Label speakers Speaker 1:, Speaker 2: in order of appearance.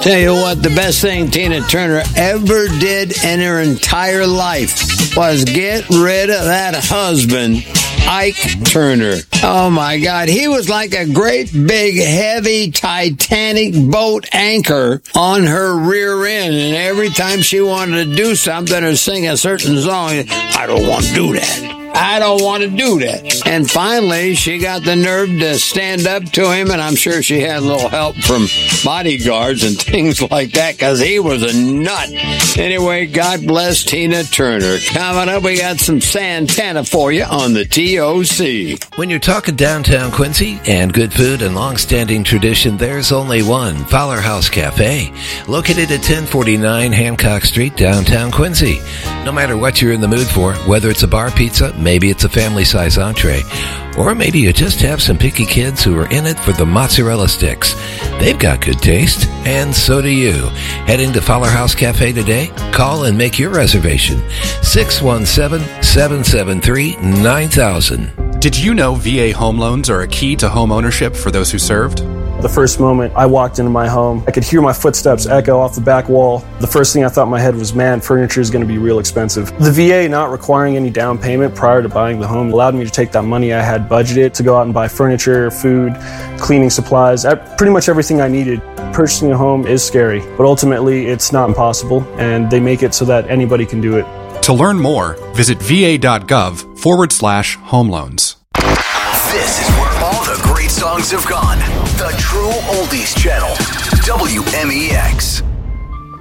Speaker 1: Tell you what, the best thing Tina Turner ever did in her entire life was get rid of that husband, Ike Turner. Oh my God, he was like a great big heavy Titanic boat anchor on her rear end, and every time she wanted to do something or sing a certain song, I don't want to do that. I don't want to do that. And finally, she got the nerve to stand up to him, and I'm sure she had a little help from bodyguards and things like that, because he was a nut. Anyway, God bless Tina Turner. Coming up, we got some Santana for you on the TOC.
Speaker 2: When you're talking downtown Quincy and good food and long-standing tradition, there's only one, Fowler House Cafe, located at 1049 Hancock Street, downtown Quincy. No matter what you're in the mood for, whether it's a bar pizza, maybe it's a family-size entree, or maybe you just have some picky kids who are in it for the mozzarella sticks. They've got good taste, and so do you. Heading to Fowler House Cafe today? Call and make your reservation. 617-773-9000.
Speaker 3: Did you know VA home loans are a key to home ownership for those who served?
Speaker 4: The first moment I walked into my home, I could hear my footsteps echo off the back wall. The first thing I thought in my head was, man, furniture is going to be real expensive. The VA not requiring any down payment prior to buying the home allowed me to take that money I had budgeted to go out and buy furniture, food, cleaning supplies, pretty much everything I needed. Purchasing a home is scary, but ultimately it's not impossible, and they make it so that anybody can do it.
Speaker 3: To learn more, visit va.gov/home loans.
Speaker 5: This is where all the great songs have gone. The True Oldies Channel, WMEX.